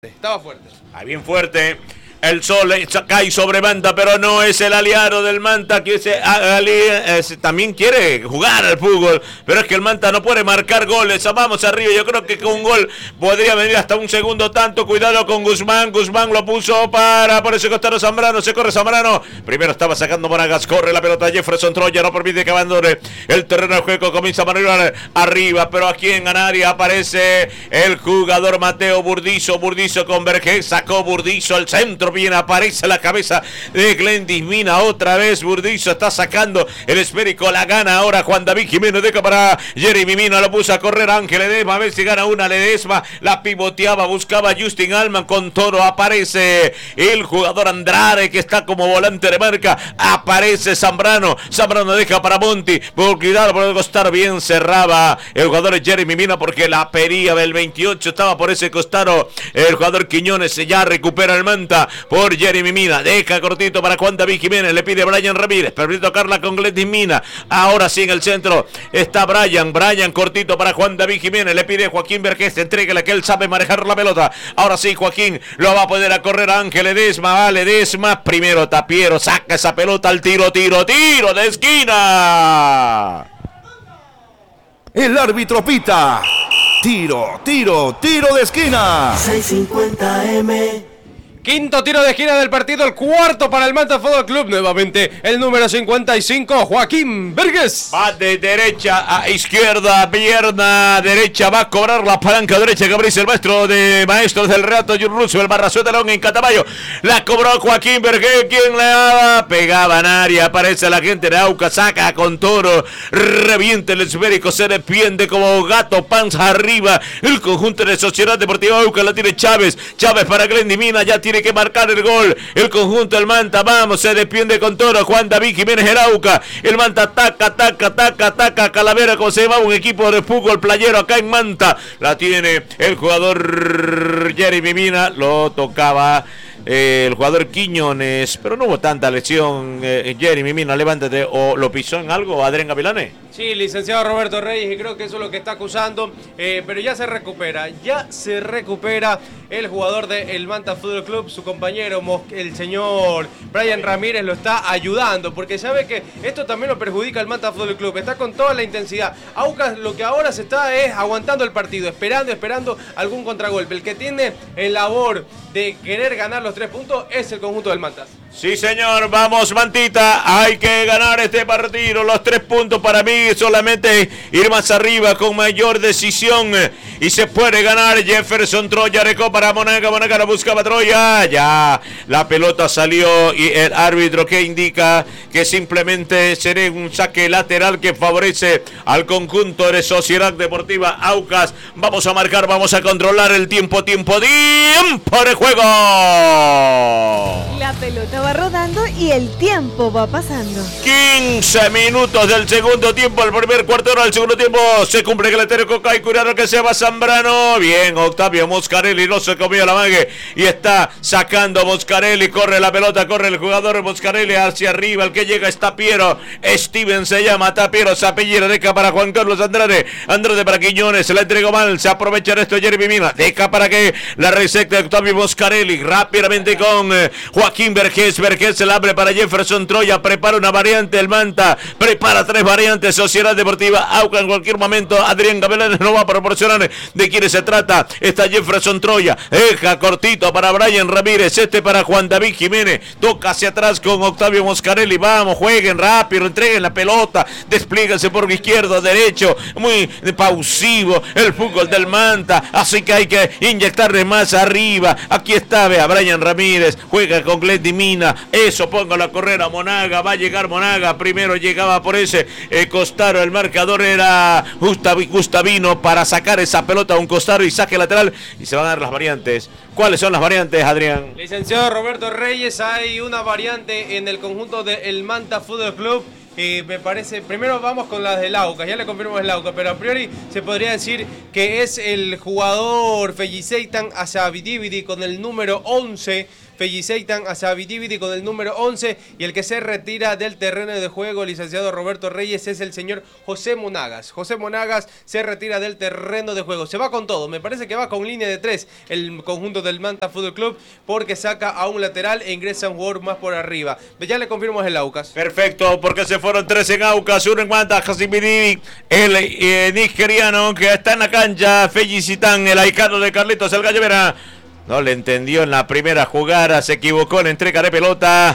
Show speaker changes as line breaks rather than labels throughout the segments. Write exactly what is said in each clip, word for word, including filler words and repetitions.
Estaba fuerte.
Ah, bien fuerte. El sol cae sobre Manta, pero no es el aliado del Manta que se, eh, también quiere jugar al fútbol. Pero es que el Manta no puede marcar goles. Vamos arriba. Yo creo que con un gol podría venir hasta un segundo tanto. Cuidado con Guzmán. Guzmán lo puso para por ese costado Zambrano. Se corre Zambrano. Primero estaba sacando Monagas. Corre la pelota. Jefferson Troya no permite que abandone el terreno de juego. Comienza a manejar arriba. Pero aquí en Ganaria aparece el jugador Mateo Burdizo. Burdizo converge. Sacó Burdizo al centro. Bien, aparece la cabeza de Glendis Mina otra vez. Burdizo está sacando el esférico, la gana ahora Juan David Jiménez, deja para Jeremy Mina, lo puso a correr Ángel Ledesma, a ver si gana una Ledesma, la pivoteaba, buscaba Justin Alman con Toro, aparece el jugador Andrade que está como volante de marca, aparece Zambrano, Zambrano deja para Monti, por cuidado por el costado, bien cerraba el jugador Jeremy Mina porque la pería del veintiocho estaba por ese costado, el jugador Quiñones ya recupera el Manta por Jeremy Mina, deja cortito para Juan David Jiménez, le pide a Brian Ramírez, permite tocarla con Glendis Mina, ahora sí en el centro está Brian, Brian cortito para Juan David Jiménez, le pide a Joaquín Vergés, entréguele que él sabe manejar la pelota, ahora sí Joaquín lo va a poder a correr a Ángel Ledesma, va Ledesma, primero Tapiero, saca esa pelota al tiro, tiro, tiro de esquina.
El árbitro pita, tiro, tiro, tiro de esquina.
seiscientos cincuenta eme.
Quinto tiro de esquina del partido, el cuarto para el Manta Fútbol Club. Nuevamente el número cincuenta y cinco, Joaquín Vergés.
Va de derecha a izquierda, pierna derecha, va a cobrar la palanca derecha que abrió el maestro de maestros del Reato Roosevelt, Barrazueta León en Catamayo. La cobró Joaquín Vergés, quien le daba, pegaba en área, aparece la gente de Aucas, saca con Toro, reviente el esférico, se defiende como gato, panza arriba. El conjunto de Sociedad Deportiva Aucas la tiene Chávez, Chávez para Glendis Mina, ya tiene tiene que marcar el gol, el conjunto del Manta, vamos, se defiende con Toro, Juan David Jiménez Herauca, el Manta ataca, ataca, ataca, ataca, Calavera, como se llama un equipo de fútbol playero acá en Manta, la tiene el jugador Jeremy Mina, lo tocaba eh, el jugador Quiñones, pero no hubo tanta lesión, eh, Jeremy Mina, levántate, o lo pisó en algo Adrián Gavilane.
Sí, licenciado Roberto Reyes, y creo que eso es lo que está acusando, eh, pero ya se recupera, ya se recupera el jugador del Manta Fútbol Club, su compañero, el señor Brian Ramírez, lo está ayudando, porque sabe que esto también lo perjudica al Manta Fútbol Club, está con toda la intensidad. Aucas lo que ahora se está es aguantando el partido, esperando, esperando algún contragolpe. El que tiene el labor de querer ganar los tres puntos es el conjunto del Manta.
Sí, señor, vamos, Mantita, hay que ganar este partido, los tres puntos para mí, solamente ir más arriba con mayor decisión, y se puede ganar. Jefferson Troya, recó para Monaga, Monaga lo buscaba Troya, ya, la pelota salió, y el árbitro que indica que simplemente será un saque lateral que favorece al conjunto de Sociedad Deportiva Aucas. Vamos a marcar, vamos a controlar el tiempo, tiempo, tiempo de juego.
La pelota va rodando y el tiempo va pasando.
quince minutos del segundo tiempo, el primer cuarto hora del segundo tiempo. Se cumple que el etéreo Coca y Curado que se va Zambrano. Bien, Octavio Moscarelli no se comió la mague y está sacando Moscarelli. Corre la pelota, corre el jugador Moscarelli hacia arriba. El que llega es Tapiero. Steven se llama Tapiero, se apellida, deja para Juan Carlos Andrade. Andrade para Quiñones, se la entregó mal. Se aprovecha esto Jeremy Mina. Deja para que la resecte Octavio Moscarelli. Rápidamente con eh, Joaquín Vergés. Vergés se la abre para Jefferson Troya. Prepara una variante el Manta. Prepara tres variantes. Sociedad Deportiva Aucas en cualquier momento. Adrián Gavilán no va a proporcionar de quiénes se trata. Está Jefferson Troya. Deja cortito para Brian Ramírez. Este para Juan David Jiménez. Toca hacia atrás con Octavio Moscarelli. Vamos, jueguen rápido. Entreguen la pelota. Desplíguense por izquierdo, derecho. Muy pausivo el fútbol del Manta. Así que hay que inyectarle más arriba. Aquí está, vea, Brian Ramírez. Juega con Glendis Mina. Eso, póngalo a correr a Monaga. Va a llegar Monaga. Primero llegaba por ese eh, costado. El marcador era Gustav, Gustavino para sacar esa pelota a un costado y saque lateral. Y se van a dar las variantes. ¿Cuáles son las variantes, Adrián?
Licenciado Roberto Reyes, hay una variante en el conjunto del Manta Fútbol Club. eh, me parece, primero vamos con las del Aucas, ya le confirmo el Aucas, pero a priori se podría decir que es el jugador Felliceitan Azabidibidi con el número once. Felliceitan Azabidibidi con el número once, y el que se retira del terreno de juego, licenciado Roberto Reyes, es el señor José Monagas. José Monagas se retira del terreno de juego. Se va con todo, me parece que va con línea de tres el conjunto del Manta Fútbol Club, porque saca a un lateral e ingresa un jugador más por arriba. Ya le confirmo el Aucas.
Perfecto, porque se fueron tres en Aucas, uno en Manta, Azabidibidi, el eh, nigeriano que está en la cancha, Felicitan, el ahijado de Carlitos, el Gallo Vera. No le entendió en la primera jugada, se equivocó en la entrega de pelota.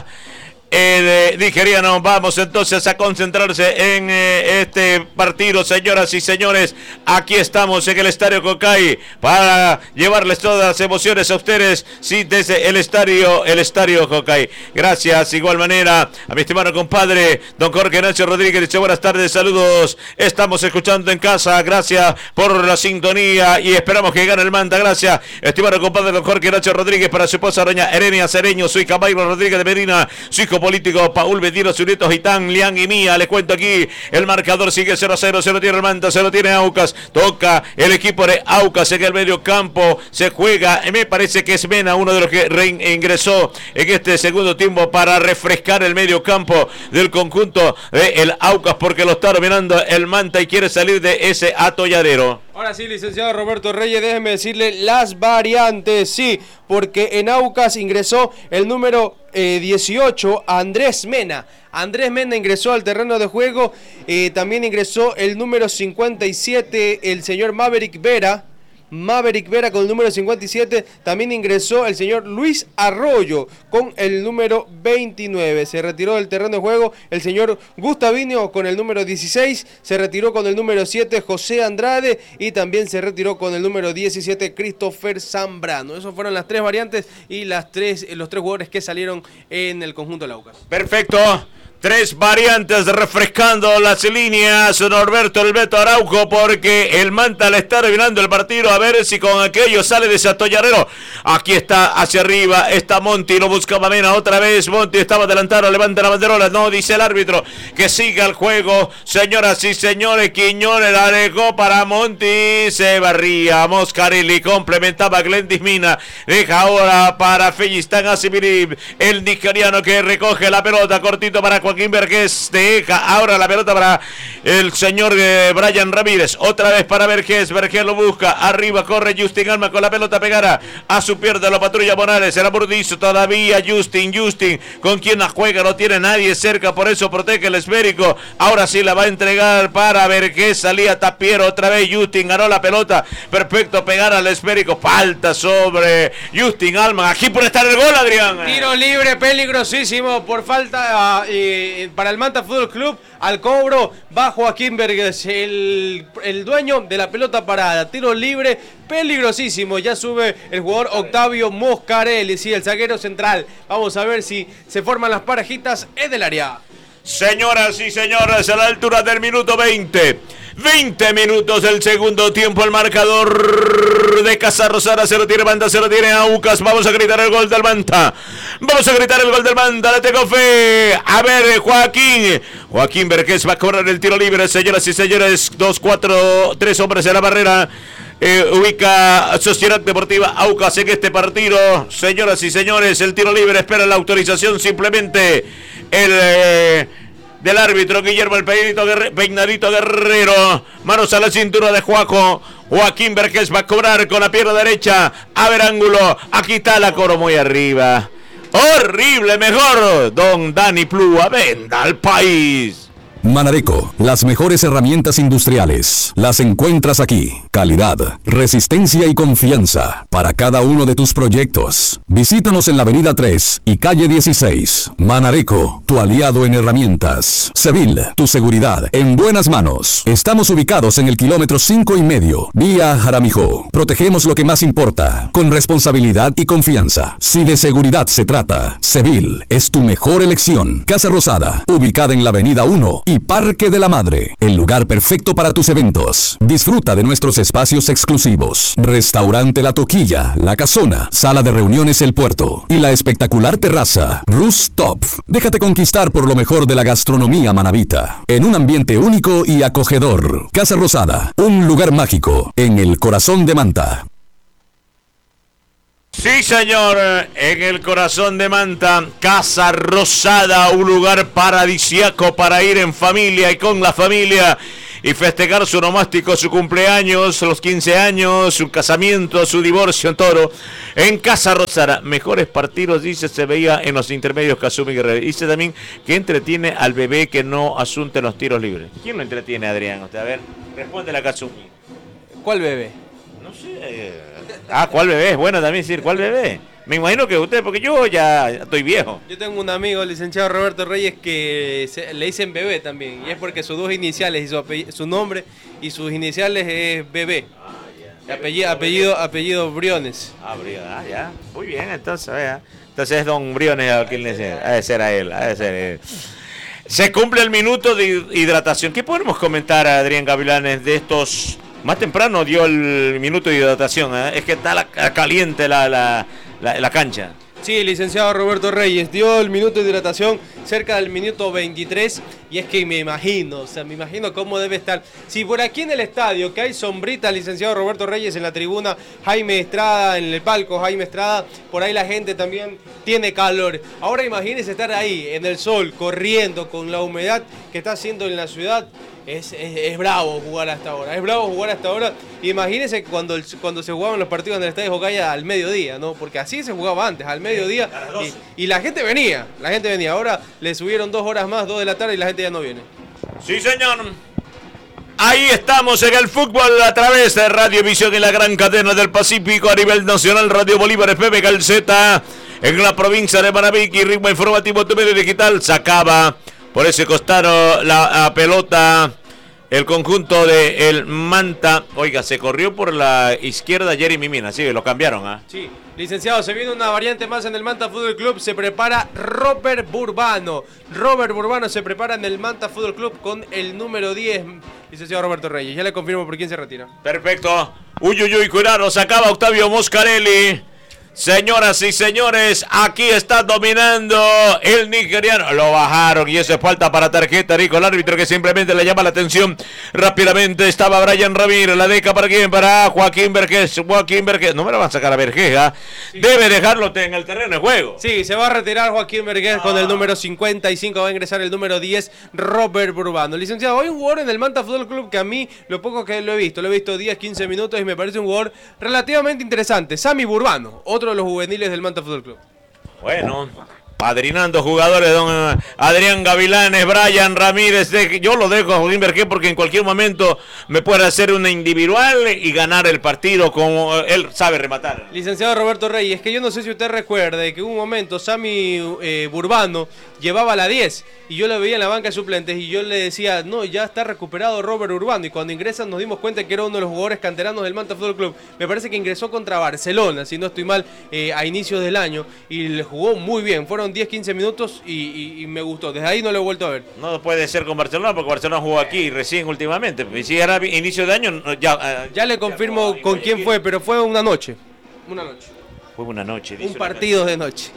El eh, nigeriano, vamos entonces a concentrarse en eh, este partido, señoras y señores. Aquí estamos en el Estadio Cocay para llevarles todas las emociones a ustedes, sí, desde el estadio, el Estadio Cocay. Gracias, igual manera, a mi estimado compadre, don Jorge Nacho Rodríguez, dice buenas tardes, saludos, estamos escuchando en casa, gracias por la sintonía y esperamos que gane el Manta, gracias, estimado compadre, don Jorge Nacho Rodríguez, para su esposa, doña Erenia Cereño, su hija Mayra Rodríguez de Medina, su hijo político Paul Bedino, su nieto Gitán, Lian y Mía. Les cuento aquí, el marcador sigue cero a cero, se lo tiene el Manta, se lo tiene Aucas, toca el equipo de Aucas en el medio campo, se juega, me parece que es Mena, uno de los que reingresó en este segundo tiempo para refrescar el medio campo del conjunto del Aucas, porque lo está dominando el Manta y quiere salir de ese atolladero.
Ahora sí, licenciado Roberto Reyes, déjeme decirle las variantes, sí, porque en Aucas ingresó el número eh, dieciocho, Andrés Mena. Andrés Mena ingresó al terreno de juego, eh, también ingresó el número cincuenta y siete, el señor Maverick Vera. Maverick Vera con el número cincuenta y siete, también ingresó el señor Luis Arroyo con el número veintinueve, se retiró del terreno de juego el señor Gustavinho con el número dieciséis, se retiró con el número siete José Andrade y también se retiró con el número diecisiete Christopher Zambrano. Esas fueron las tres variantes y las tres, los tres jugadores que salieron en el conjunto de Aucas.
Perfecto. Tres variantes refrescando las líneas, Norberto El Beto Araujo, porque el Manta le está revirando el partido, a ver si con aquello sale de ese atolladero. Aquí está hacia arriba, está Monti, lo buscaba Mena otra vez, Monti estaba adelantado, levanta la banderola, no, dice el árbitro, que siga el juego, señoras y señores, Quiñones la dejó para Monti, se barría, Moscarelli complementaba Glendis Mina, deja ahora para Fellicitán Azabidibidi, el nigeriano que recoge la pelota, cortito para Joaquín Vergés, deja ahora la pelota para el señor eh, Brian Ramírez, otra vez para Vergés, Vergés lo busca, arriba corre Justin Alma con la pelota pegada a su pierna, la patrulla Morales, el aburdizo todavía Justin, Justin, con quien la juega, no tiene nadie cerca, por eso protege el esférico, ahora sí la va a entregar para Vergés, salía Tapiero, otra vez Justin, ganó la pelota, perfecto, pegar al esférico, falta sobre Justin Alma, aquí puede estar el gol, Adrián.
Tiro libre peligrosísimo por falta eh, para el Manta Fútbol Club, al cobro va Joaquín Vergés, el, el dueño de la pelota parada, tiro libre peligrosísimo, ya sube el jugador Octavio Moscarelli, sí, el zaguero central, vamos a ver si se forman las parejitas en el área.
Señoras y señores, a la altura del minuto veinte, veinte minutos del segundo tiempo, el marcador de Casa Rosada se lo tiene Manta, se lo tiene Aucas, vamos a gritar el gol del Manta, vamos a gritar el gol del Manta, le tengo fe, a ver Joaquín, Joaquín Vergés va a cobrar el tiro libre, señoras y señores, dos, cuatro, tres hombres en la barrera, eh, ubica Sociedad Deportiva Aucas en este partido, señoras y señores, el tiro libre espera la autorización simplemente el eh, del árbitro Guillermo el Peinadito, Guerre, Peinadito Guerrero, manos a la cintura de Juaco, Joaquín Vergés va a cobrar con la pierna derecha, a ver ángulo, aquí está la coro muy arriba, horrible, mejor, don Dani Plúa, venda al país.
Manareco, las mejores herramientas industriales, las encuentras aquí. Calidad, resistencia y confianza para cada uno de tus proyectos. Visítanos en la avenida tres y calle dieciséis. Manareco, tu aliado en herramientas. Sevil, tu seguridad en buenas manos. Estamos ubicados en el kilómetro cinco y medio, vía Jaramillo. Protegemos lo que más importa, con responsabilidad y confianza. Si de seguridad se trata, Sevil es tu mejor elección. Casa Rosada, ubicada en la avenida uno y y Parque de la Madre, el lugar perfecto para tus eventos. Disfruta de nuestros espacios exclusivos. Restaurante La Toquilla, La Casona, Sala de Reuniones El Puerto y la espectacular terraza Rooftop. Déjate conquistar por lo mejor de la gastronomía manabita, en un ambiente único y acogedor. Casa Rosada, un lugar mágico en el corazón de Manta.
Sí, señor, en el corazón de Manta, Casa Rosada, un lugar paradisiaco para ir en familia y con la familia y festejar su nomástico, su cumpleaños, los quince años, su casamiento, su divorcio en Toro. En Casa Rosada, mejores partidos, dice, se veía en los intermedios Kazumi Guerrero. Dice también que entretiene al bebé que no asunte los tiros libres. ¿Quién lo entretiene, Adrián? Usted, a ver, responde la Kazumi.
¿Cuál bebé?
No sé. Eh... Ah, ¿cuál bebé? Es bueno también decir, ¿cuál bebé? Me imagino que usted, porque yo ya estoy viejo.
Yo tengo un amigo, el licenciado Roberto Reyes, que se, le dicen bebé también. Y es porque sus dos iniciales y su, apellido, su nombre y sus iniciales es bebé. Ah, ya. Apellido, apellido, apellido Briones.
Ah, Briones, ah, ya. Muy bien, entonces, vea. Entonces es don Briones a quien le dice. Ha de ser a él, ha de ser a él. Se cumple el minuto de hidratación. ¿Qué podemos comentar, Adrián Gavilanes, de estos... Más temprano dio el minuto de hidratación, ¿eh? Es que está la, caliente la, la, la, la cancha.
Sí, licenciado Roberto Reyes, dio el minuto de hidratación cerca del minuto veintitrés y es que me imagino, o sea, me imagino cómo debe estar. Si por aquí en el estadio, que hay sombrita, licenciado Roberto Reyes en la tribuna, Jaime Estrada en el palco, Jaime Estrada, por ahí la gente también tiene calor. Ahora imagínese estar ahí en el sol, corriendo con la humedad que está haciendo en la ciudad. Es, es, es bravo jugar hasta ahora, es bravo jugar hasta ahora. Imagínense cuando, el, cuando se jugaban los partidos en el Estadio Jocaya al mediodía, ¿no? Porque así se jugaba antes, al mediodía. Y, y la gente venía, la gente venía. Ahora le subieron dos horas más, dos de la tarde y la gente ya no viene.
Sí, señor. Ahí estamos en el fútbol a través de Radiovisión en la gran cadena del Pacífico a nivel nacional. Radio Bolívar F M Calceta en la provincia de Manabique y ritmo informativo tu medio digital. Sacaba por ese costado la, la pelota el conjunto de el Manta. Oiga, se corrió por la izquierda Jeremy Mina. Sí, lo cambiaron, ¿ah? ¿eh?
Sí, licenciado, se viene una variante más en el Manta Fútbol Club. Se prepara Robert Burbano. Robert Burbano se prepara en el Manta Fútbol Club con el número diez. Licenciado Roberto Reyes, ya le confirmo por quién se retira.
Perfecto. Uy, uy, uy, cuidado, sacaba Octavio Moscarelli. Señoras y señores, aquí está dominando el nigeriano. Lo bajaron y eso es falta para tarjeta, Rico, el árbitro que simplemente le llama la atención. Rápidamente estaba Brian Ramírez, la deja para quién, para Joaquín Vergés. Joaquín Vergés, no me lo van a sacar a Vergés, ¿eh? Sí. Debe dejarlo en el terreno de juego.
Sí, se va a retirar Joaquín Vergés ah. con el número cincuenta y cinco, va a ingresar el número diez, Robert Burbano. Licenciado, hay un jugador en el Manta Fútbol Club que a mí, lo poco que lo he visto, lo he visto diez, quince minutos y me parece un jugador relativamente interesante. Sammy Burbano, otro de los juveniles del Manta Fútbol Club.
Bueno, padrinando jugadores, don Adrián Gavilanes, Brian Ramírez. Yo lo dejo a Joaquín Vergés porque en cualquier momento me puede hacer una individual y ganar el partido como él sabe rematar.
Licenciado Roberto Reyes, es que yo no sé si usted recuerde que en un momento Sammy eh, Burbano llevaba la diez y yo lo veía en la banca de suplentes y yo le decía, no, ya está recuperado Robert Burbano, y cuando ingresan nos dimos cuenta que era uno de los jugadores canteranos del Manta Fútbol Club. Me parece que ingresó contra Barcelona, si no estoy mal, eh, a inicios del año, y le jugó muy bien. Fueron diez, quince minutos y, y, y me gustó. Desde ahí no lo he vuelto a ver.
No puede ser con Barcelona porque Barcelona jugó aquí recién últimamente. Si era inicio de año, ya... Uh,
ya le confirmo ya con quién fue, pero fue una noche. Una noche.
Fue una noche.
Un partido de noche.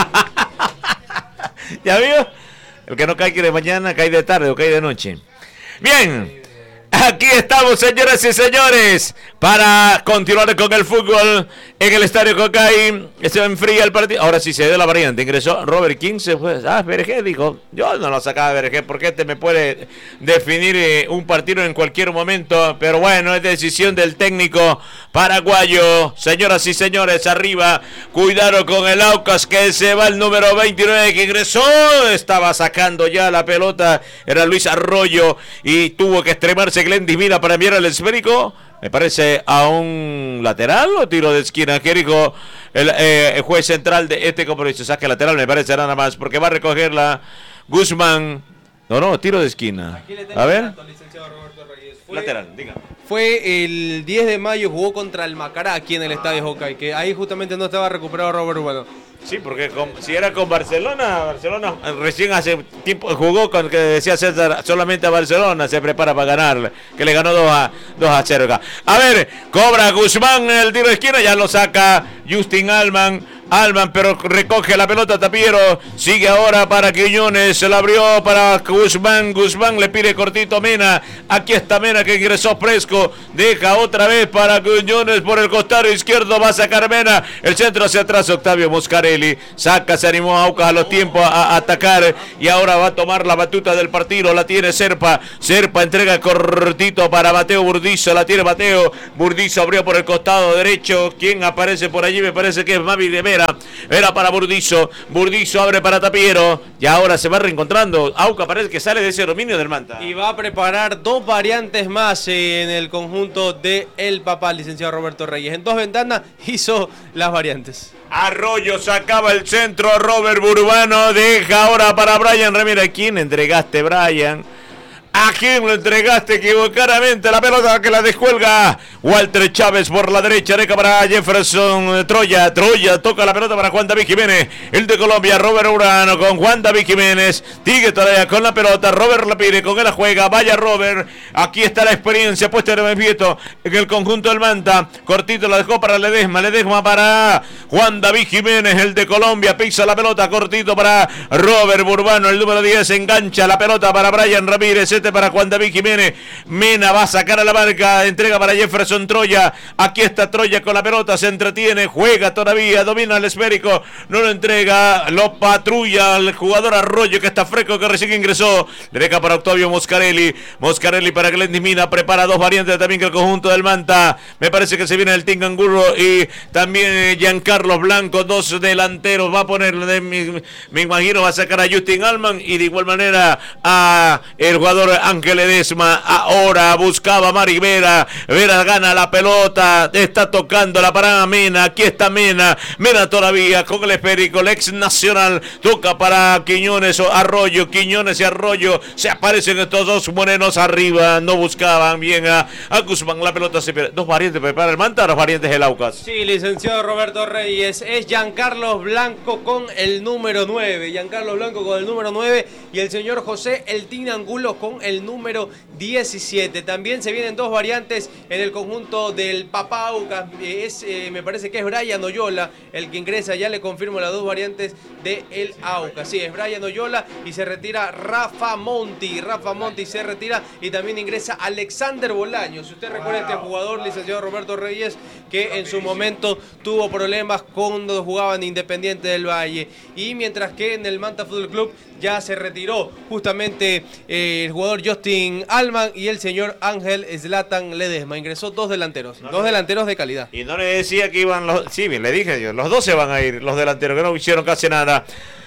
¿Ya vio? El que no cae de mañana, cae de tarde o cae de noche. Bien, aquí estamos, señoras y señores, para continuar con el fútbol en el Estadio Cocay. Se enfría el partido. Ahora sí se dio la variante. Ingresó Robert King, se fue. Ah, Vergés dijo, yo no lo sacaba de Vergés porque este me puede definir eh, un partido en cualquier momento. Pero bueno, es decisión del técnico paraguayo. Señoras y señores, arriba, cuidado con el Aucas que se va el número veintinueve que ingresó. Estaba sacando ya la pelota. Era Luis Arroyo y tuvo que extremarse Glenn Dimina para enviar al esférico. Me parece a un lateral o tiro de esquina. ¿Qué dijo el, eh, el juez central de este compromiso? Saque lateral, me parece nada más, porque va a recogerla Guzmán. No, no, tiro de esquina. A ver. Dato, fue, lateral, diga.
Fue el diez de mayo, jugó contra el Macará aquí en el Estadio Jocay, que ahí justamente no estaba recuperado Robert Burbano.
Sí, porque con, si era con Barcelona, Barcelona recién hace tiempo jugó con que decía César, solamente a Barcelona se prepara para ganarle, que le ganó dos a cero acá. A ver, cobra Guzmán el tiro de esquina, ya lo saca Justin Alman. Alman, pero recoge la pelota Tapiero, sigue ahora para Quiñones, se la abrió para Guzmán, Guzmán le pide cortito a Mena, aquí está Mena que ingresó fresco, deja otra vez para Quiñones por el costado izquierdo, va a sacar Mena, el centro hacia atrás Octavio Moscarelli, saca, se animó a Aucas a los tiempos a, a atacar y ahora va a tomar la batuta del partido, la tiene Serpa, Serpa entrega cortito para Mateo Burdizo, la tiene Mateo, Burdizo abrió por el costado derecho, ¿quién aparece por allí? Me parece que es Mavi de Vera. Era para Burdizo, Burdizo abre para Tapiero y ahora se va reencontrando. Auca parece que sale de ese dominio del Manta.
Y va a preparar dos variantes más en el conjunto de El Papá, licenciado Roberto Reyes. En dos ventanas hizo las variantes.
Arroyo sacaba el centro, Robert Burbano deja ahora para Brian Ramírez. ¿A quién entregaste, Brian? ¿A quién lo entregaste equivocadamente? La pelota que la descuelga Walter Chávez por la derecha, deja para Jefferson Troya. Troya toca la pelota para Juan David Jiménez. El de Colombia, Robert Urano con Juan David Jiménez. Sigue todavía con la pelota. Robert la pide, con él la juega. Vaya Robert. Aquí está la experiencia puesta de Vieto en el conjunto del Manta. Cortito la dejó para Ledesma. Ledesma para Juan David Jiménez, el de Colombia. Pisa la pelota. Cortito para Robert Burbano, el número diez. Engancha la pelota para Brian Ramírez. Este para Juan David Jiménez. Mena va a sacar a la marca, entrega para Jefferson Troya. Aquí está Troya con la pelota, se entretiene, juega todavía, domina el esférico, no lo entrega, lo patrulla el jugador Arroyo que está fresco, que recién ingresó. Le deja para Octavio Moscarelli. Moscarelli para Glendy Mina, prepara dos variantes también que el conjunto del Manta. Me parece que se viene el Tingangulo y también Giancarlo Blanco, dos delanteros. Va a poner, me, me imagino, va a sacar a Justin Alman y de igual manera a el jugador Ángel Ledesma. Ahora buscaba Mari Vera. Vera gana la pelota. Está tocando la parada Mena. Aquí está Mena. Mena todavía con el esférico. El ex nacional. Toca para Quiñones o Arroyo. Quiñones y Arroyo. Se aparecen estos dos morenos arriba. No buscaban bien a, a Guzmán. La pelota se pierde. Dos variantes prepara el Manta. Dos variantes del Aucas.
Sí, licenciado Roberto Reyes. Es Giancarlo Blanco con el número nueve. Giancarlo Blanco con el número nueve. Y el señor José El Tinangulo con el número diecisiete. También se vienen dos variantes en el conjunto del Papá Aucas. Es, eh, me parece que es Brian Oyola el que ingresa. Ya le confirmo las dos variantes de el Aucas. Sí, es Brian Oyola y se retira Rafa Monti. Rafa Monti se retira y también ingresa Alexander Bolaño. Si usted recuerda este jugador, licenciado Roberto Reyes, que en su momento tuvo problemas cuando jugaba en Independiente del Valle. Y mientras que en el Manta Fútbol Club ya se retiró justamente eh, el jugador Justin Alman y el señor Ángel Zlatan Ledesma. Ingresó dos delanteros, no, dos delanteros de calidad.
Y no le decía que iban los... Sí, bien, le dije yo, los dos se van a ir, los delanteros, que no hicieron casi nada.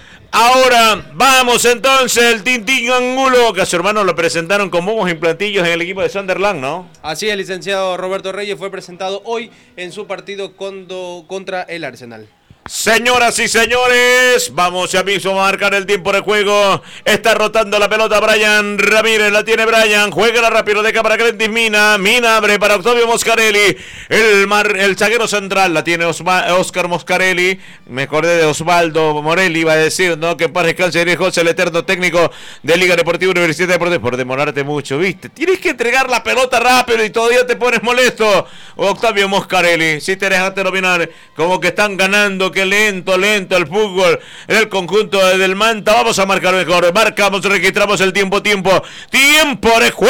Ahora vamos entonces, el Tintín Angulo, que a su hermano lo presentaron con bombos y plantillos en el equipo de Sunderland, ¿no?
Así es, licenciado Roberto Reyes, fue presentado hoy en su partido condo, contra el Arsenal.
Señoras y señores, vamos ya mismo a marcar el tiempo de juego. Está rotando la pelota Brian Ramírez, la tiene Brian, juega la rápido, deja para Glendy Mina, Mina abre para Octavio Moscarelli, el, mar, el zaguero central, la tiene Osma, Oscar Moscarelli, me acordé de Osvaldo Morelli, iba a decir, ¿no? Que en paz descanse y José, el eterno técnico de Liga Deportiva Universidad Deportiva, por demorarte mucho, ¿viste? Tienes que entregar la pelota rápido y todavía te pones molesto. Octavio Moscarelli, si te dejaste dominar, como que están ganando, que lento, lento el fútbol en el conjunto del Manta. Vamos a marcar mejor. Marcamos, registramos el tiempo, tiempo, tiempo de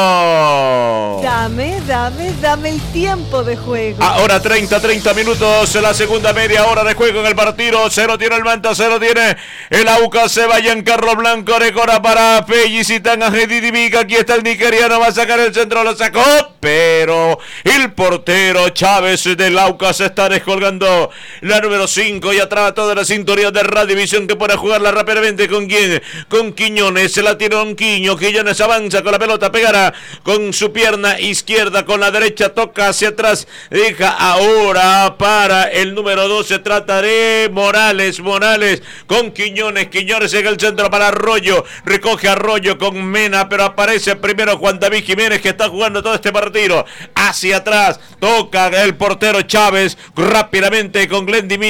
juego.
Dame, dame, dame el tiempo de juego.
Ahora treinta, treinta minutos, la segunda media hora de juego en el partido. Cero tiene el Manta, cero tiene el Aucas. Se va Giancarlo Blanco, recora para Pellicitán a Gedidivica. Aquí está el nigeriano, va a sacar el centro, lo sacó, pero el portero Chávez del Aucas está descolgando la número cinco y atrás toda la sintonía de Radivisión que puede jugarla rápidamente. ¿Con quién? Con Quiñones, se la tiene un Quiño. Quiñones avanza con la pelota, pegará con su pierna izquierda, con la derecha toca hacia atrás, deja ahora para el número dos, se trata de Morales, Morales con Quiñones, Quiñones en el centro para Arroyo, recoge Arroyo con Mena, pero aparece primero Juan David Jiménez que está jugando todo este partido, hacia atrás, toca el portero Chávez rápidamente con Glendy Mina.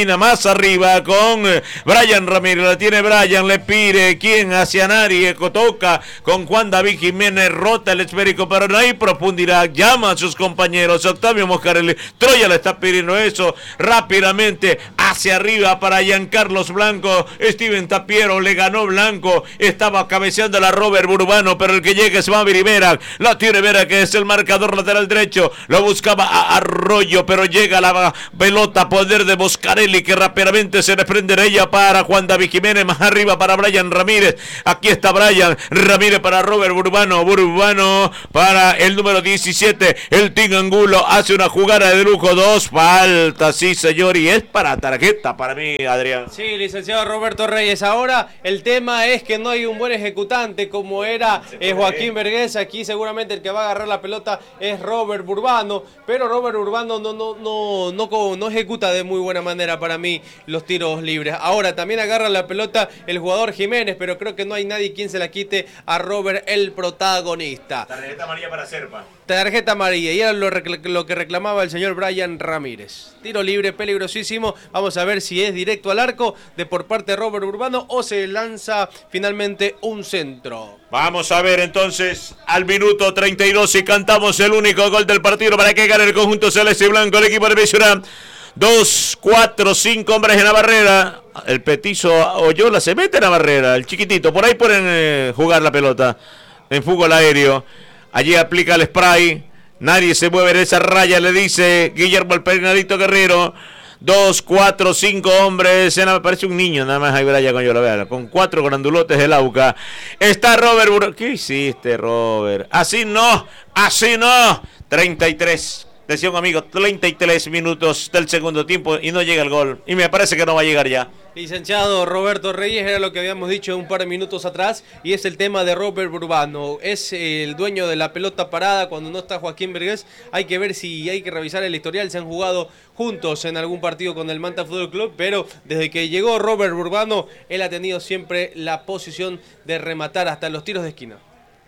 Mina más arriba con Brian Ramírez, la tiene Brian, le pide quien hacia nadie, toca con Juan David Jiménez, rota el esférico, pero no hay profundidad, llama a sus compañeros, Octavio Moscarelli, Troya le está pidiendo eso, rápidamente hacia arriba para Giancarlos Blanco, Steven Tapiero, le ganó Blanco, estaba cabeceando la Robert Burbano, pero el que llega es Maverick Vera, la tiene Vera que es el marcador lateral derecho, lo buscaba a Arroyo, pero llega la pelota, poder de Moscarelli que rápidamente se desprende de ella para Juan David Jiménez, más arriba para Brian Ramírez, aquí está Brian Ramírez para Robert Burbano, Burbano para el número diecisiete, el Team Angulo hace una jugada de lujo, dos faltas, sí señor, y es para tarjeta para mí, Adrián.
Sí, licenciado Roberto Reyes, ahora el tema es que no hay un buen ejecutante como era eh, Joaquín Vergés, aquí seguramente el que va a agarrar la pelota es Robert Burbano, pero Robert Burbano no, no, no, no, no ejecuta de muy buena manera para mí los tiros libres. Ahora también agarra la pelota el jugador Jiménez, pero creo que no hay nadie quien se la quite a Robert, el protagonista.
Tarjeta amarilla para Serpa.
Tarjeta amarilla, y era lo, lo que reclamaba el señor Brian Ramírez. Tiro libre peligrosísimo, vamos a ver si es directo al arco de por parte de Robert Urbano o se lanza finalmente un centro.
Vamos a ver entonces al minuto treinta y dos y cantamos el único gol del partido para que gane el conjunto celeste y blanco, el equipo de Misurán. Dos, cuatro, cinco hombres en la barrera. El petizo Oyola se mete en la barrera, el chiquitito, por ahí pueden eh, jugar la pelota en fútbol aéreo. Allí aplica el spray, nadie se mueve de esa raya, le dice Guillermo el Peinadito Guerrero. Dos, cuatro, cinco hombres, me parece un niño nada más ahí Brian con Oyola, vean, con cuatro grandulotes del Auca. Está Robert Bur- ¿Qué hiciste, Robert? Así no, así no. treinta y tres. Decía un amigo, treinta y tres minutos del segundo tiempo y no llega el gol. Y me parece que no va a llegar ya.
Licenciado Roberto Reyes, era lo que habíamos dicho un par de minutos atrás, y es el tema de Robert Burbano. Es el dueño de la pelota parada cuando no está Joaquín Vergés. Hay que ver si hay que revisar el historial. Se han jugado juntos en algún partido con el Manta Fútbol Club, pero desde que llegó Robert Burbano, él ha tenido siempre la posición de rematar hasta los tiros de esquina.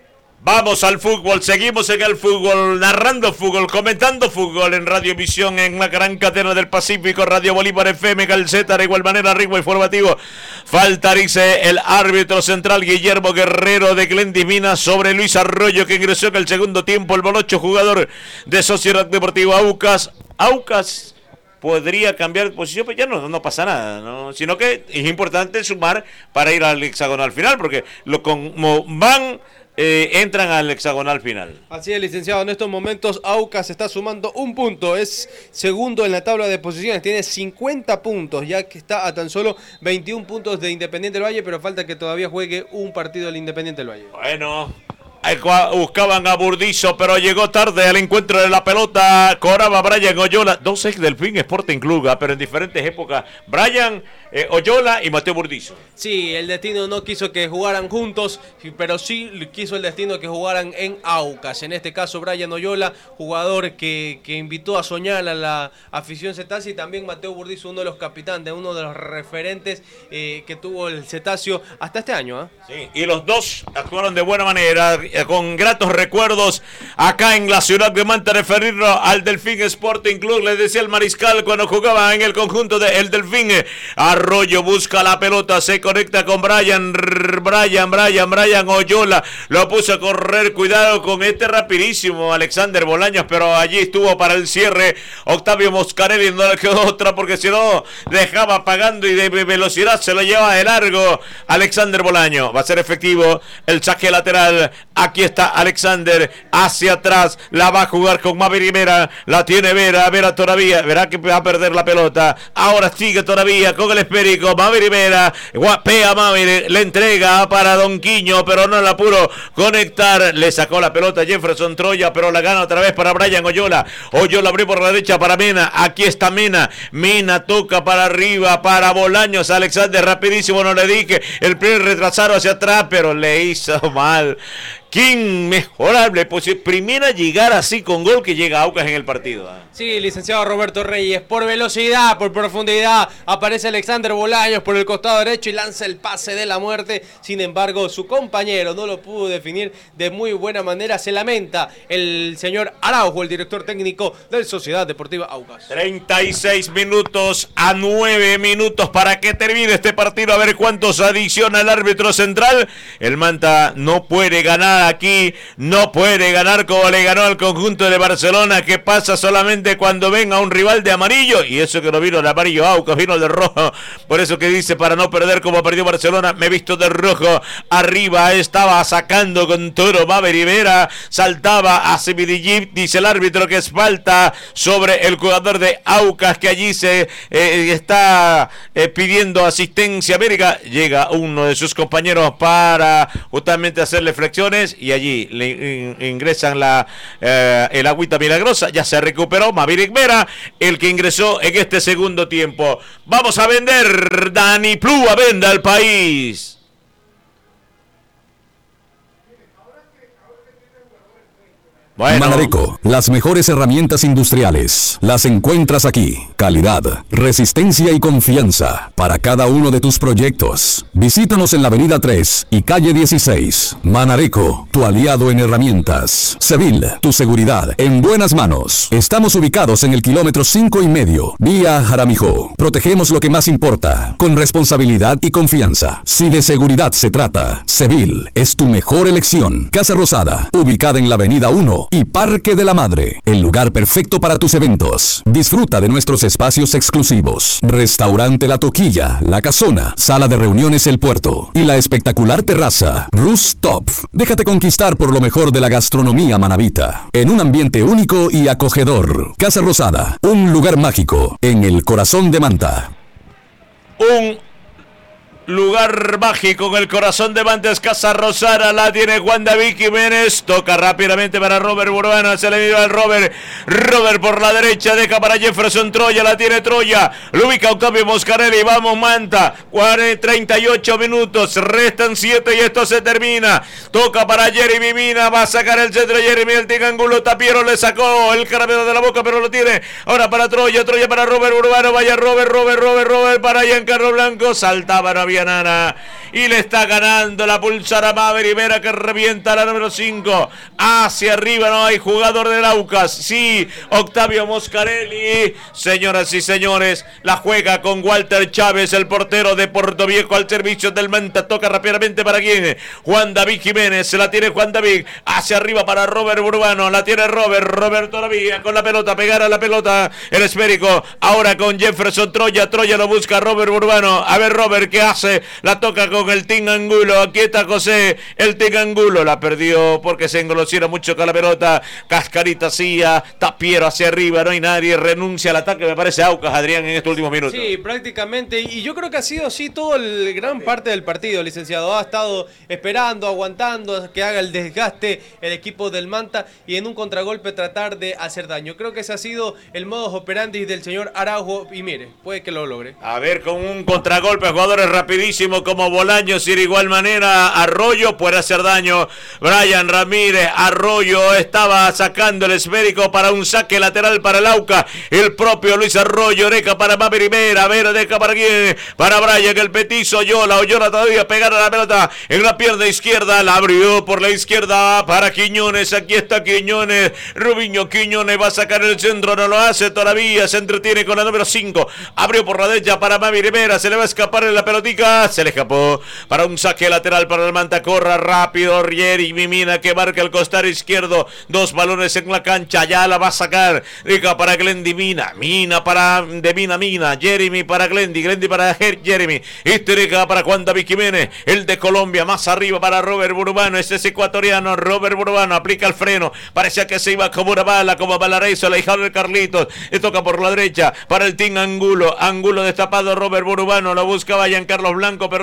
Vamos al fútbol, seguimos en el fútbol, narrando fútbol, comentando fútbol en Radiovisión, en la gran cadena del Pacífico, Radio Bolívar F M, Calceta, de igual manera, ritmo informativo. Falta, dice el árbitro central Guillermo Guerrero de Glendis Minas sobre Luis Arroyo, que ingresó en el segundo tiempo, el Bolocho, jugador de Sociedad Deportiva Aucas. Aucas podría cambiar de posición, pero ya no, no pasa nada, ¿no? Sino que es importante sumar para ir al hexagonal final, porque lo como van... Eh, entran al hexagonal final.
Así es, licenciado, en estos momentos Aucas está sumando un punto, es segundo en la tabla de posiciones, tiene cincuenta puntos, ya que está a tan solo veintiún puntos de Independiente del Valle, pero falta que todavía juegue un partido del Independiente del Valle.
Bueno, buscaban a Burdizo, pero llegó tarde al encuentro de la pelota. Coraba Brian Oyola, dos ex Delfín Sporting Club, pero en diferentes épocas. Brian eh, Oyola y Mateo Burdizo.
Sí, el destino no quiso que jugaran juntos, pero sí quiso el destino que jugaran en Aucas. En este caso, Brian Oyola, jugador que, que invitó a soñar a la afición cetácea, y también Mateo Burdizo, uno de los capitanes, uno de los referentes eh, que tuvo el cetáceo hasta este año. ¿eh?
Sí, y los dos actuaron de buena manera, con gratos recuerdos acá en la ciudad de Manta, referirlo al Delfín Sporting Club. Le decía el mariscal cuando jugaba en el conjunto del Delfín. Arroyo busca la pelota, se conecta con Brian, Brian, Brian, Brian Oyola, lo puso a correr, cuidado con este rapidísimo Alexander Bolaños, pero allí estuvo para el cierre Octavio Moscarelli, no le quedó otra porque si no dejaba pagando y de velocidad se lo lleva de largo Alexander Bolaños. Va a ser efectivo el saque lateral. Aquí está Alexander hacia atrás, la va a jugar con Maverick Vera, la tiene Vera, Vera todavía, verá que va a perder la pelota, ahora sigue todavía con el esférico, Maverick Vera, guapea Maverick, le entrega para Don Quiño, pero no la pudo conectar, le sacó la pelota Jefferson Troya, pero la gana otra vez para Brian Oyola, Oyola abrió por la derecha para Mena, aquí está Mena, Mena toca para arriba, para Bolaños, Alexander rapidísimo, no le dije, el primer retrasado hacia atrás, pero le hizo mal. Qué inmejorable, pues primera llegar así con gol que llega Aucas en el partido. ¿eh?
Sí, licenciado Roberto Reyes, por velocidad, por profundidad, aparece Alexander Bolaños por el costado derecho y lanza el pase de la muerte. Sin embargo, su compañero no lo pudo definir de muy buena manera. Se lamenta el señor Araujo, el director técnico del Sociedad Deportiva Aucas.
treinta y seis minutos a nueve minutos para que termine este partido. A ver cuántos adiciona el árbitro central. El Manta no puede ganar aquí, no puede ganar como le ganó al conjunto de Barcelona, que pasa solamente cuando ven a un rival de amarillo, y eso que no vino el amarillo Aucas, vino el de rojo, por eso que dice, para no perder como perdió Barcelona, me he visto de rojo. Arriba estaba sacando con Toro Maver Rivera, saltaba a Sebidillip, dice el árbitro que es falta sobre el jugador de Aucas, que allí se eh, está eh, pidiendo asistencia médica. Llega uno de sus compañeros para justamente hacerle flexiones, y allí le in, ingresan la eh, el agüita milagrosa. Ya se recuperó Maverick Vera, el que ingresó en este segundo tiempo. Vamos a vender, Dani Plúa, venda al país.
Bueno. Manareco, las mejores herramientas industriales las encuentras aquí. Calidad, resistencia y confianza para cada uno de tus proyectos. Visítanos en la avenida tres y calle dieciséis. Manareco, tu aliado en herramientas. Sevil, tu seguridad en buenas manos. Estamos ubicados en el kilómetro cinco y medio, vía Jaramijó. Protegemos lo que más importa, con responsabilidad y confianza. Si de seguridad se trata, Sevil es tu mejor elección. Casa Rosada, ubicada en la avenida uno y Parque de la Madre, el lugar perfecto para tus eventos. Disfruta de nuestros espacios exclusivos. Restaurante La Toquilla, La Casona, Sala de Reuniones El Puerto y la espectacular terraza Rooftop. Déjate conquistar por lo mejor de la gastronomía manabita, en un ambiente único y acogedor. Casa Rosada, un lugar mágico en el corazón de Manta.
Un lugar mágico en el corazón de Mantes, Casa Rosada, la tiene Juan David Jiménez, toca rápidamente para Robert Burbano, se le dio al Robert, Robert por la derecha, deja para Jefferson Troya, la tiene Troya, lo ubica Octavio Moscarelli, vamos Manta, treinta y ocho minutos, restan siete y esto se termina, toca para Jeremy Mina, va a sacar el centro Jeremy, el Tingangulo, Tapiero le sacó el caramelo de la boca, pero lo tiene, ahora para Troya, Troya para Robert Burbano, vaya Robert, Robert, Robert, Robert, para Giancarlo Blanco, saltaba, no había Nana, y le está ganando la pulsara Maver Rivera, que revienta la número cinco, hacia arriba, no hay jugador del Aucas, sí, Octavio Moscarelli, señoras y señores, la juega con Walter Chávez, el portero de Portoviejo al servicio del Manta, toca rápidamente para quién, Juan David Jiménez, se la tiene Juan David, hacia arriba para Robert Burbano, la tiene Robert, Robert todavía con la pelota, pegar a la pelota, el esférico, ahora con Jefferson Troya, Troya lo busca Robert Burbano, a ver Robert, ¿qué hace? La toca con el Tingangulo, aquí está José, el Tingangulo la perdió porque se engolosiera mucho con la pelota, Cascarita hacía, Tapiero hacia arriba, no hay nadie, renuncia al ataque, me parece Aucas, Adrián, en estos últimos minutos.
Sí, prácticamente, y yo creo que ha sido así todo el gran parte del partido, licenciado, ha estado esperando, aguantando, que haga el desgaste el equipo del Manta y en un contragolpe tratar de hacer daño. Creo que ese ha sido el modus operandi del señor Araujo y mire, puede que lo logre.
A ver, con un contragolpe, jugadores rapidísimos como Bolaños y de igual manera Arroyo puede hacer daño. Brian Ramírez, Arroyo estaba sacando el esférico para un saque lateral para el Aucas, el propio Luis Arroyo, deja para Mavi Rivera, Vera deja para quién, para Brian, el petizo, Yola, Oyola todavía pegar a la pelota en la pierna izquierda, la abrió por la izquierda para Quiñones, aquí está Quiñones, Rubiño Quiñones va a sacar el centro, no lo hace todavía, se entretiene con la número cinco, abrió por la derecha para Mavi Rivera, se le va a escapar en la pelotica, se le escapó para un saque lateral para el Manta, corra rápido Jeremy Mina que marca el costado izquierdo, dos balones en la cancha, ya la va a sacar, rica para Glendy Mina, Mina para de Mina Mina, Jeremy para Glendy, Glendy para Jeremy, histórica para Juan David Jiménez, el de Colombia, más arriba para Robert Burbano, este es ecuatoriano, Robert Burbano aplica el freno, parecía que se iba como una bala, como Valarazo, la hija de Carlitos, le toca por la derecha para el Team Angulo, Angulo destapado, Robert Burbano, lo buscaba Giancarlo Blanco, pero no lo entendió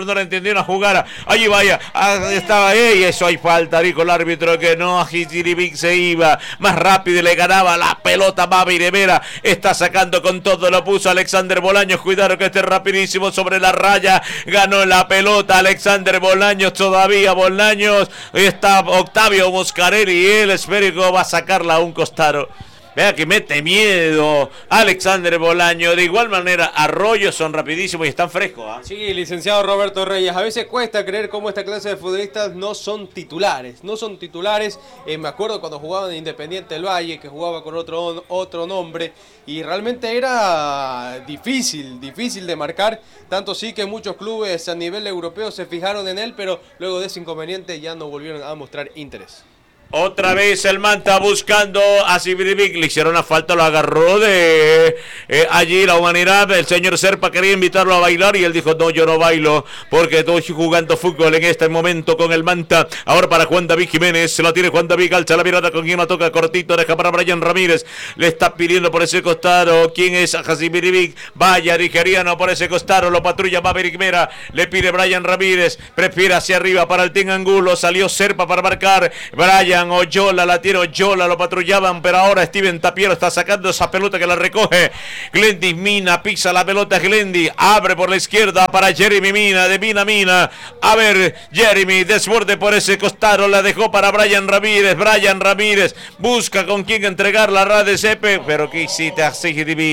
aprendiendo a jugar. Allí vaya, estaba ahí, eso hay falta, dijo el árbitro que no, Jiribic se iba más rápido y le ganaba la pelota. Mavi Rivera está sacando con todo, lo puso Alexander Bolaños, cuidado que esté rapidísimo sobre la raya, ganó la pelota Alexander Bolaños, todavía Bolaños, está Octavio Moscarelli y el esférico va a sacarla a un costado. Vea que mete miedo Alexander Bolaño. De igual manera, Arroyo son rapidísimos y están frescos. ¿eh?
Sí, licenciado Roberto Reyes. A veces cuesta creer cómo esta clase de futbolistas no son titulares. No son titulares. Eh, me acuerdo cuando jugaban en Independiente del Valle, que jugaba con otro, otro nombre. Y realmente era difícil, difícil de marcar. Tanto sí que muchos clubes a nivel europeo se fijaron en él, pero luego de ese inconveniente ya no volvieron a mostrar interés.
Otra vez el Manta buscando a Sibrivic, le hicieron una falta, lo agarró de eh, allí la humanidad. El señor Serpa quería invitarlo a bailar y él dijo: no, yo no bailo porque estoy jugando fútbol en este momento con el Manta. Ahora para Juan David Jiménez, se lo tiene Juan David, alza la mirada con quien la toca cortito, deja para Brian Ramírez, le está pidiendo por ese costado. ¿Quién es? A Sibrivic, vaya nigeriano por ese costado, lo patrulla Maverick Mera, le pide Brian Ramírez, prefiere hacia arriba para el Team Angulo, salió Serpa para marcar, Brian Oyola, la tiene Oyola, lo patrullaban, pero ahora Steven Tapiero está sacando esa pelota que la recoge. Glendy Mina, pisa la pelota Glendy, abre por la izquierda para Jeremy Mina, de Mina Mina, a ver, Jeremy, desborde por ese costado, la dejó para Brian Ramírez, Brian Ramírez, busca con quién entregar la red de Sepe, pero ¿qué hiciste así?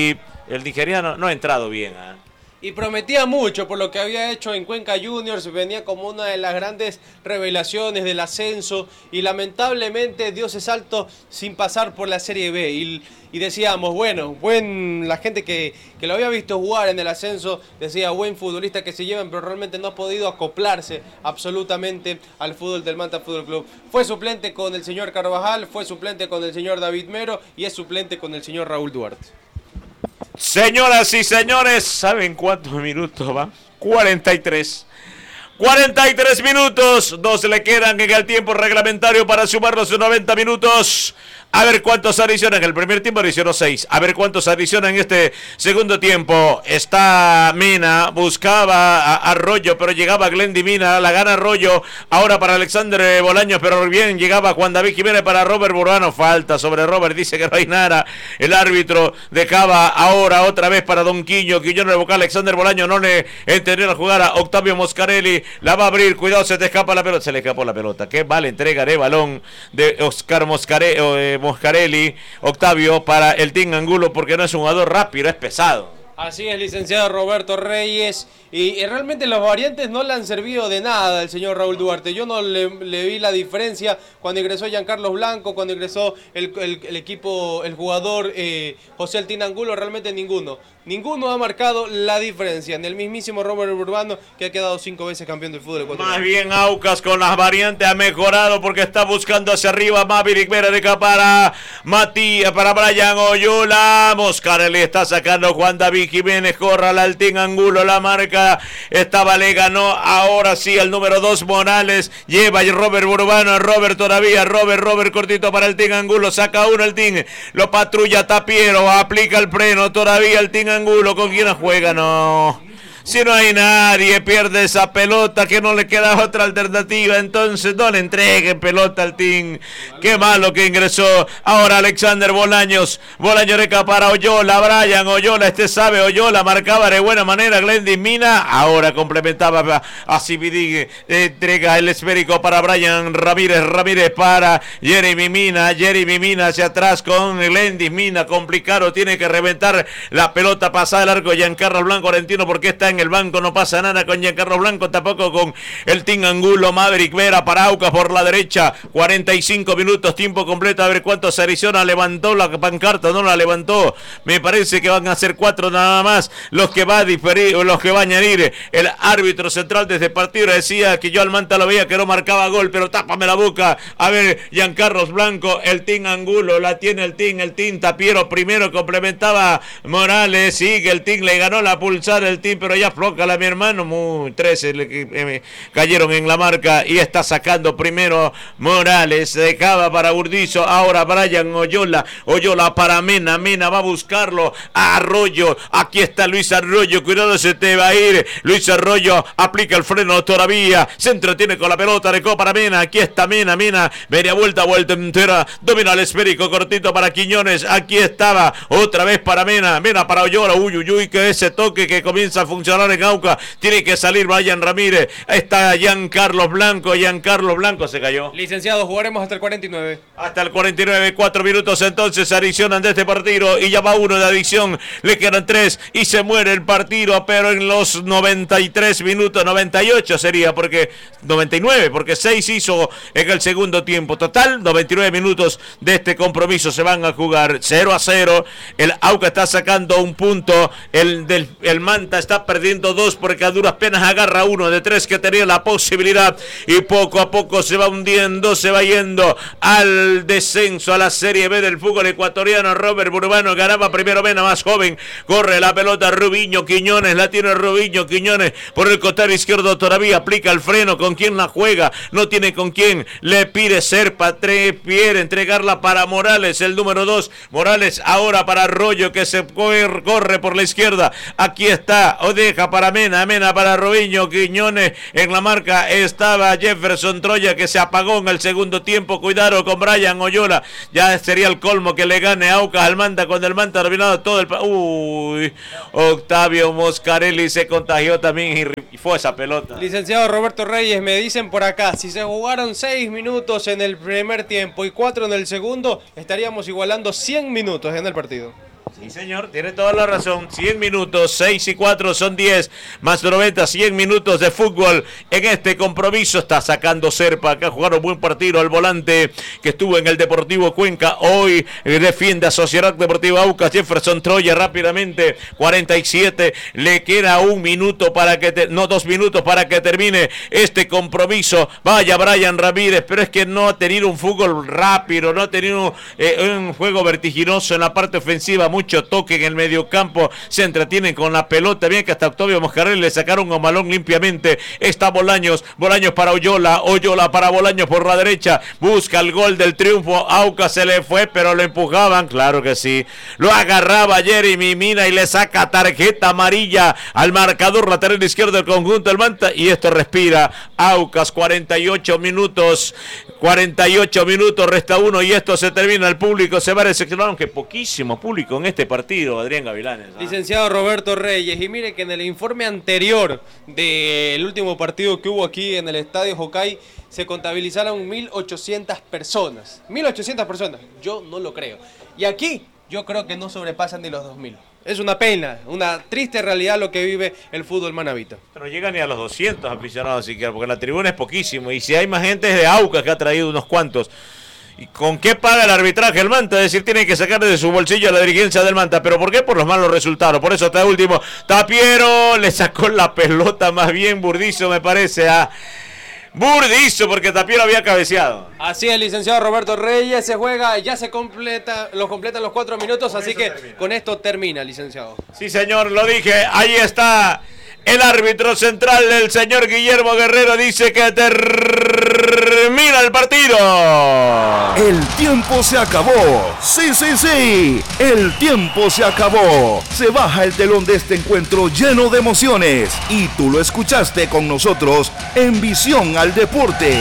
El nigeriano no ha entrado bien, ¿eh?
Y prometía mucho por lo que había hecho en Cuenca Juniors, venía como una de las grandes revelaciones del ascenso y lamentablemente dio ese salto sin pasar por la Serie B. Y, y decíamos, bueno, buen la gente que, que lo había visto jugar en el ascenso, decía, buen futbolista que se llevan, pero realmente no ha podido acoplarse absolutamente al fútbol del Manta Fútbol Club. Fue suplente con el señor Carvajal, fue suplente con el señor David Mero y es suplente con el señor Raúl Duarte.
Señoras y señores, ¿saben cuántos minutos va? cuarenta y tres. cuarenta y tres minutos. Dos le quedan en el tiempo reglamentario para sumar los noventa minutos. A ver cuántos adicionan. En el primer tiempo adicionó seis. A ver cuántos adicionan en este segundo tiempo. Está Mina. Buscaba a Arroyo, pero llegaba Glendy Mina. La gana Arroyo. Ahora para Alexander Bolaños, pero bien llegaba Juan David Jiménez para Robert Burbano. Falta sobre Robert. Dice que no hay nada. El árbitro dejaba ahora otra vez para Don Quiño. Quiño le busca a Alexander Bolaños. No le entendió la jugada. Octavio Moscarelli. La va a abrir. Cuidado, se te escapa la pelota. Se le escapó la pelota. Qué vale entrega de balón de Oscar Moscarelli. Eh, Moscarelli, Octavio para el Team Angulo, porque no es un jugador rápido, es pesado.
Así es, licenciado Roberto Reyes, y, y realmente los variantes no le han servido de nada al señor Raúl Duarte. Yo no le, le vi la diferencia cuando ingresó Giancarlos Blanco, cuando ingresó el, el, el equipo, el jugador eh, José el Team Angulo, realmente ninguno. Ninguno ha marcado la diferencia, en el mismísimo Robert Urbano, que ha quedado cinco veces campeón del fútbol ecuatoriano.
Más bien Aucas con las variantes ha mejorado porque está buscando hacia arriba Maverick Vera de acá para Matías, para Brian Oyola. Moscarelli está sacando Juan David Jiménez, corra al Team Angulo, la marca estaba, le ganó ahora sí el número dos Morales, lleva Robert Urbano, Robert todavía, Robert, Robert cortito para el Team Angulo, saca uno el Team, lo patrulla Tapiero, aplica el freno todavía el Team Angulo, ¿con quién juega? No. Si no hay nadie, pierde esa pelota, que no le queda otra alternativa, entonces no le entreguen pelota al team. Qué malo que ingresó. Ahora Alexander Bolaños, Bolaños reca para Oyola, Brian Oyola, este sabe, Oyola marcaba de buena manera Glendy Mina, ahora complementaba a Cividig, entrega el esférico para Brian Ramírez, Ramírez para Jeremy Mina, Jeremy Mina hacia atrás con Glendy Mina, complicado, tiene que reventar la pelota pasada el arco Giancarlo Blanco Argentino porque está en el banco, no pasa nada con Giancarlo Blanco, tampoco con el Team Angulo. Maverick Vera para Aucas por la derecha, cuarenta y cinco minutos, tiempo completo, a ver cuántos Arizona levantó la pancarta, no la levantó, me parece que van a ser cuatro nada más, los que va a diferir, los que va a añadir el árbitro central desde partido, decía que yo al Manta lo veía que no marcaba gol, pero tápame la boca, a ver, Giancarlo Blanco, el Team Angulo, la tiene el Team, el Team Tapiero primero complementaba Morales, sigue el Team, le ganó la pulsar el Team, pero ya aflócala, mi hermano. Muy trece le, eh, cayeron en la marca y está sacando primero Morales. Dejaba para Burdizo. Ahora Brian Oyola. Oyola para Mena. Mena va a buscarlo. Arroyo. Aquí está Luis Arroyo. Cuidado, se te va a ir. Luis Arroyo aplica el freno todavía. Se entretiene con la pelota. Recó para Mena. Aquí está Mena. Mena. Media vuelta, vuelta entera. Domina el esférico cortito para Quiñones. Aquí estaba. Otra vez para Mena. Mena para Oyola. Uy, uy, uy. Que ese toque que comienza a funcionar en Aucas. Tiene que salir Brian Ramírez. Está Giancarlo Blanco. Giancarlo Blanco se cayó.
Licenciado, jugaremos hasta el cuarenta y nueve.
Hasta el cuarenta y nueve. Cuatro minutos entonces adicionan de este partido. Y ya va uno de adición. Le quedan tres. Y se muere el partido. Pero en los noventa y tres minutos. noventa y ocho sería. Porque noventa y nueve. Porque seis hizo en el segundo tiempo. Total, noventa y nueve minutos de este compromiso se van a jugar cero a cero. El Aucas está sacando un punto. El, del, el Manta está perdiendo dos porque a duras penas agarra uno de tres que tenía la posibilidad. Y poco a poco se va hundiendo, se va yendo al descenso, a la Serie B del fútbol ecuatoriano. Robert Burbano ganaba primero Mena, más joven. Corre la pelota Rubiño Quiñones, la tiene Rubiño Quiñones por el costado izquierdo todavía. Aplica el freno. ¿Con quién la juega? No tiene con quién. Le pide Serpa, quiere entregarla para Morales, el número dos. Morales ahora para Arroyo que se corre por la izquierda. Aquí está, o deja para Mena, Mena para Rubiño Quiñones. En la marca estaba Jefferson Troya que se apagó en el segundo tiempo. Cuidado con Brian Oyola. Ya sería el colmo que le gane Aucas al Manta cuando el Manta ha terminado todo el... Uy, Octavio Moscarelli se contagió también y fue esa pelota.
Licenciado Roberto Reyes, me dicen por acá, si se jugaron seis minutos en el primer tiempo y cuatro en el segundo, estaríamos igualando cien minutos en el partido.
Sí, señor, tiene toda la razón. cien minutos, seis y cuatro son diez, más noventa, cien minutos de fútbol en este compromiso. Está sacando Serpa, que ha jugado un buen partido al volante que estuvo en el Deportivo Cuenca. Hoy defiende a Sociedad Deportiva Aucas. Jefferson Troya rápidamente, cuarenta y siete. Le queda un minuto para que, te, no, dos minutos para que termine este compromiso. Vaya Brian Ramírez, pero es que no ha tenido un fútbol rápido, no ha tenido eh, un juego vertiginoso en la parte ofensiva. Mucho toque en el mediocampo, se entretienen con la pelota, bien que hasta Octavio Moscarelli le sacaron a Malón limpiamente. Está Bolaños, Bolaños para Oyola, Oyola para Bolaños por la derecha, busca el gol del triunfo. Aucas se le fue, pero lo empujaban, claro que sí, lo agarraba Jeremy Mina y le saca tarjeta amarilla al marcador lateral izquierdo del conjunto del Manta, y esto respira. Aucas, cuarenta y ocho minutos, cuarenta y ocho minutos, resta uno y esto se termina. El público se va a decepcionar, aunque poquísimo público en este partido, Adrián Gavilanes. ¿Ah?
Licenciado Roberto Reyes, y mire que en el informe anterior del último partido que hubo aquí en el Estadio Jocay se contabilizaron mil ochocientas personas. mil ochocientas personas, yo no lo creo. Y aquí yo creo que no sobrepasan ni los dos mil. Es una pena, una triste realidad lo que vive el fútbol manabita.
No llega ni a los doscientos aficionados siquiera, porque la tribuna es poquísimo. Y si hay más gente es de Aucas, que ha traído unos cuantos. ¿Y con qué paga el arbitraje el Manta? Es decir, tiene que sacar de su bolsillo a la dirigencia del Manta. ¿Pero por qué? Por los malos resultados. Por eso está último. Tapiero le sacó la pelota más bien Burdizo, me parece, a Burdizo, porque Tapiero había cabeceado.
Así es, licenciado Roberto Reyes, se juega, ya se completa, lo completan los cuatro minutos, con así que termina. Con esto termina, licenciado.
Sí, señor, lo dije, ahí está. El árbitro central, el señor Guillermo Guerrero, dice que termina el partido.
El tiempo se acabó. Sí, sí, sí. El tiempo se acabó. Se baja el telón de este encuentro lleno de emociones. Y tú lo escuchaste con nosotros en Visión al Deporte.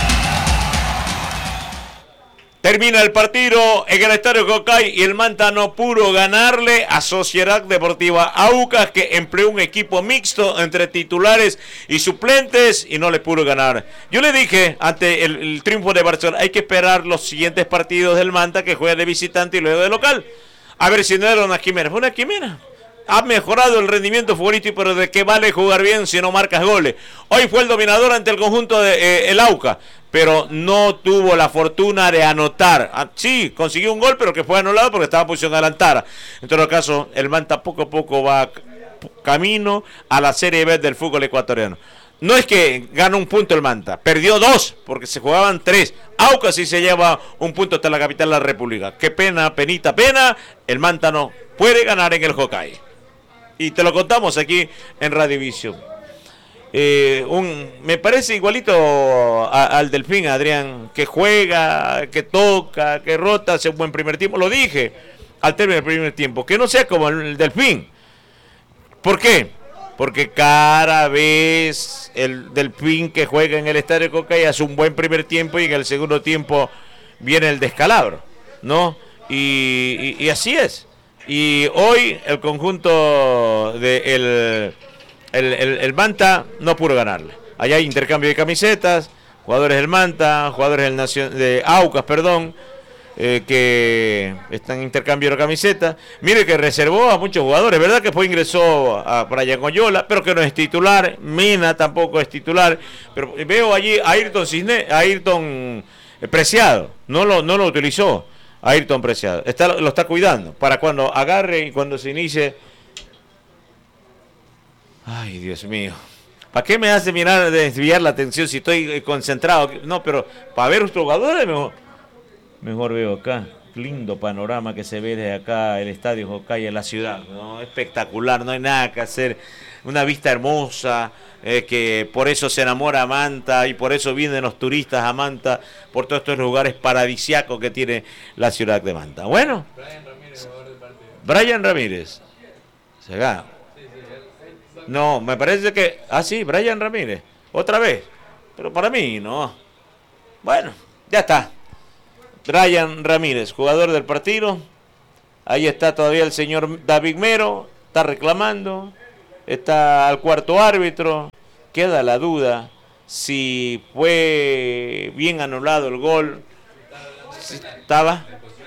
Termina el partido en el Estadio Jocay y el Manta no pudo ganarle a Sociedad Deportiva Aucas, que empleó un equipo mixto entre titulares y suplentes y no le pudo ganar. Yo le dije ante el, el triunfo de Barcelona, hay que esperar los siguientes partidos del Manta, que juega de visitante y luego de local. A ver si no era una quimera. Fue una quimera. Ha mejorado el rendimiento futbolístico, pero ¿de qué vale jugar bien si no marcas goles? Hoy fue el dominador ante el conjunto de eh, el Aucas, pero no tuvo la fortuna de anotar. Ah, sí, consiguió un gol, pero que fue anulado porque estaba en posición adelantada. En todo caso, el Manta poco a poco va camino a la Serie B del fútbol ecuatoriano. No es que gana un punto el Manta, perdió dos, porque se jugaban tres. Aucas sí se lleva un punto hasta la capital de la República. Qué pena, penita, pena. El Manta no puede ganar en el Jocay. y te lo contamos aquí en Radiovisión. Eh, un, me parece igualito a, al Delfín, Adrián, que juega, que toca, que rota, hace un buen primer tiempo. Lo dije al término del primer tiempo, que no sea como el Delfín. ¿Por qué? Porque cada vez el Delfín que juega en el Estadio Cocay hace un buen primer tiempo y en el segundo tiempo viene el descalabro, ¿no? Y, y, y así es. Y hoy el conjunto de el, el, el, el Manta no pudo ganarle. Allá hay intercambio de camisetas, jugadores del Manta, jugadores del Nacion- de Aucas, perdón, eh, que están en intercambio de camisetas. Mire que reservó a muchos jugadores, ¿verdad? Que fue ingresó a Brian Oyola, pero que no es titular. Mena tampoco es titular. Pero veo allí a Ayrton Cisne, a Ayrton Preciado, no lo, no lo utilizó. Ayrton Preciado, está, lo está cuidando para cuando agarre y cuando se inicie. Ay, Dios mío, ¿para qué me hace mirar, desviar la atención si estoy concentrado? No, pero para ver otros jugadores mejor, mejor veo acá. Lindo panorama que se ve desde acá, el Estadio Cocay en la ciudad, ¿no? Espectacular, no hay nada que hacer, una vista hermosa, eh, que por eso se enamora a Manta y por eso vienen los turistas a Manta, por todos estos lugares paradisíacos que tiene la ciudad de Manta. Bueno, Brian Ramírez, jugador del partido. Brian Ramírez, se gana. No, me parece que, ah sí, Brian Ramírez, otra vez, pero para mí no. Bueno, ya está. Brian Ramírez, jugador del partido. Ahí está todavía el señor David Mero, está reclamando. Está al cuarto árbitro. Queda la duda si fue bien anulado el gol. Si estaba.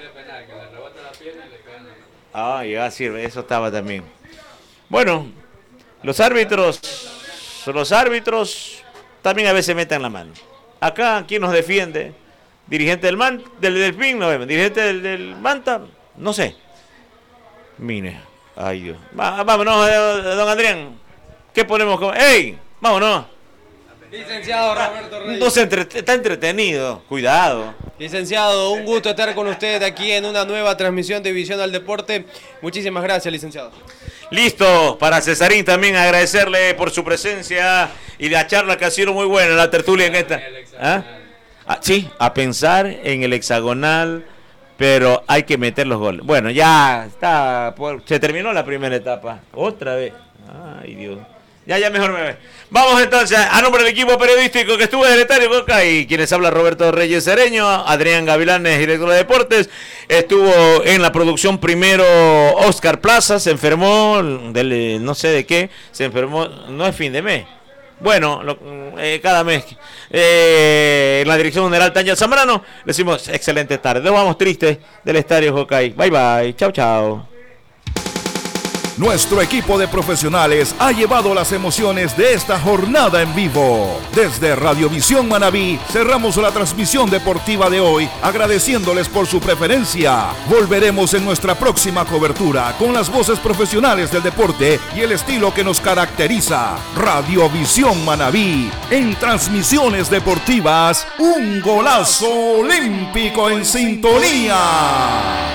Ah, ya sirve, eso estaba también. Bueno, los árbitros, los árbitros también a veces meten la mano. Acá, ¿quién nos defiende? Dirigente del Man, del Delfín, no vemos. Dirigente del, del Manta, no sé. Mire, ay Dios. Va, vámonos, don Adrián. ¿Qué ponemos como? ¡Ey! Vámonos.
Licenciado Roberto Reyes.
No se entre, está entretenido. Cuidado.
Licenciado, un gusto estar con usted aquí en una nueva transmisión de Visión al Deporte. Muchísimas gracias, licenciado.
Listo, para Cesarín también agradecerle por su presencia y la charla que ha sido muy buena, la tertulia en esta. ¿Ah? Ah, sí, a pensar en el hexagonal, pero hay que meter los goles. Bueno, ya está, por, se terminó la primera etapa. Otra vez. Ay, Dios. Ya, ya mejor me ve. Vamos entonces, a nombre del equipo periodístico que estuvo en el Estadio Cocay, quienes habla Roberto Reyes Cereño, Adrián Gavilanes, director de deportes. Estuvo en la producción primero Oscar Plaza, se enfermó, del, no sé de qué, se enfermó, no es fin de mes. Bueno, lo, eh, cada mes. Eh, en la dirección general Tanya Zambrano, le decimos excelente tarde. Nos vamos tristes del Estadio Cocay. Bye bye, chao chao.
Nuestro equipo de profesionales ha llevado las emociones de esta jornada en vivo. Desde Radiovisión Manabí cerramos la transmisión deportiva de hoy agradeciéndoles por su preferencia. Volveremos en nuestra próxima cobertura con las voces profesionales del deporte y el estilo que nos caracteriza. Radiovisión Manabí, en transmisiones deportivas, un golazo olímpico en sintonía.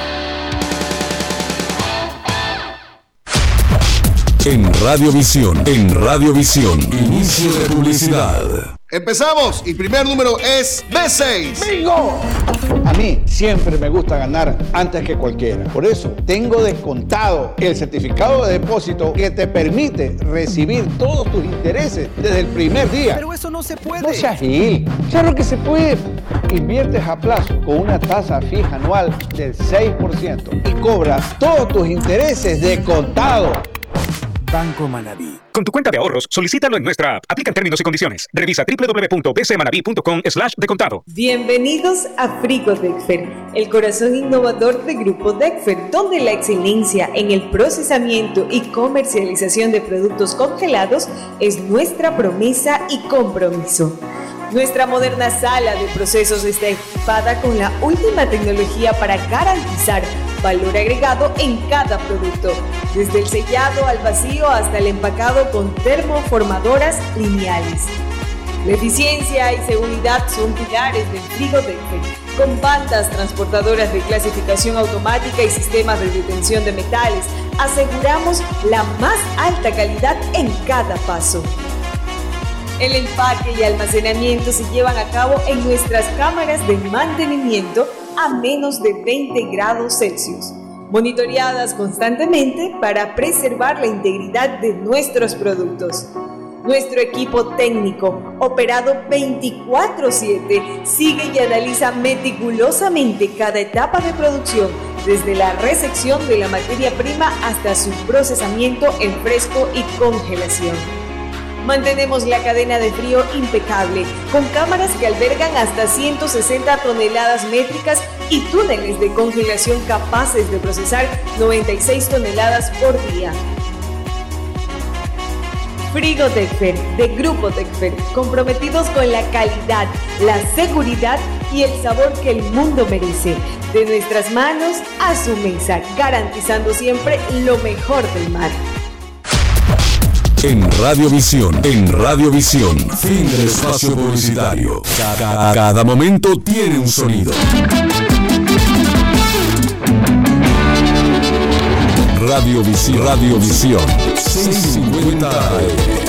En Radiovisión, en Radiovisión, inicio de publicidad.
Empezamos y primer número es B seis.
¡Bingo! A mí siempre me gusta ganar antes que cualquiera. Por eso tengo descontado el certificado de depósito que te permite recibir todos tus intereses desde el primer día.
Pero eso no se puede.
No seas gil. Claro que se puede. Inviertes a plazo con una tasa fija anual del seis por ciento y cobras todos tus intereses de contado.
Banco Manabí.
Con tu cuenta de ahorros, solicítalo en nuestra app. Aplican términos y condiciones. Revisa doble u doble u doble u punto b c manabi punto com slash de contado.
Bienvenidos a Frigo Dexfer, el corazón innovador de Grupo Dexfer, donde la excelencia en el procesamiento y comercialización de productos congelados es nuestra promesa y compromiso. Nuestra moderna sala de procesos está equipada con la última tecnología para garantizar valor agregado en cada producto, desde el sellado al vacío hasta el empacado con termoformadoras lineales. La eficiencia y seguridad son pilares del Frigo Dexfer, con bandas transportadoras de clasificación automática y sistemas de detención de metales, aseguramos la más alta calidad en cada paso. El empaque y almacenamiento se llevan a cabo en nuestras cámaras de mantenimiento a menos de veinte grados Celsius, monitoreadas constantemente para preservar la integridad de nuestros productos. Nuestro equipo técnico, operado veinticuatro siete, sigue y analiza meticulosamente cada etapa de producción, desde la recepción de la materia prima hasta su procesamiento en fresco y congelación. Mantenemos la cadena de frío impecable, con cámaras que albergan hasta ciento sesenta toneladas métricas y túneles de congelación capaces de procesar noventa y seis toneladas por día. Frigo Decfer, de Grupo Decfer, comprometidos con la calidad, la seguridad y el sabor que el mundo merece. De nuestras manos a su mesa, garantizando siempre lo mejor del mar.
En Radiovisión, en Radiovisión, fin del espacio publicitario. Cada, cada momento tiene un sonido. Radiovisión, Radiovisión, seiscientos cincuenta A M.